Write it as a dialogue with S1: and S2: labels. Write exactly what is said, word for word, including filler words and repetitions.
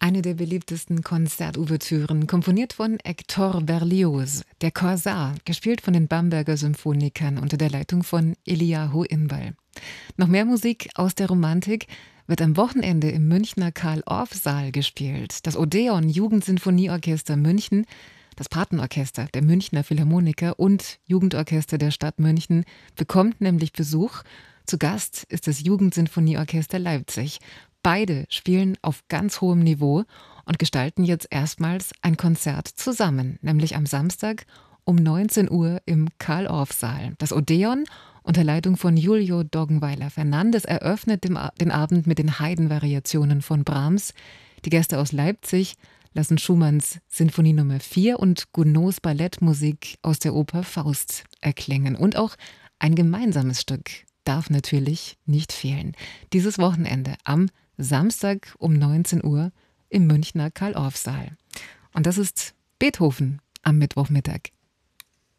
S1: Eine der beliebtesten Konzertouvertüren, komponiert von Hector Berlioz, der Korsar, gespielt von den Bamberger Symphonikern unter der Leitung von Eliahu Inbal. Noch mehr Musik aus der Romantik wird am Wochenende im Münchner Karl-Orff-Saal gespielt. Das Odeon Jugendsinfonieorchester München, das Patenorchester der Münchner Philharmoniker und Jugendorchester der Stadt München bekommt nämlich Besuch. Zu Gast ist das Jugendsinfonieorchester Leipzig. Beide spielen auf ganz hohem Niveau und gestalten jetzt erstmals ein Konzert zusammen, nämlich am Samstag um neunzehn Uhr im Karl-Orff-Saal. Das Odeon unter Leitung von Julio Doggenweiler-Fernandes eröffnet den Abend mit den Haydn-Variationen von Brahms. Die Gäste aus Leipzig lassen Schumanns Sinfonie Nummer vier und Gounods Ballettmusik aus der Oper Faust erklingen. Und auch ein gemeinsames Stück darf natürlich nicht fehlen. Dieses Wochenende am Samstag um neunzehn Uhr im Münchner Karl-Orff-Saal. Und das ist Beethoven am Mittwochmittag.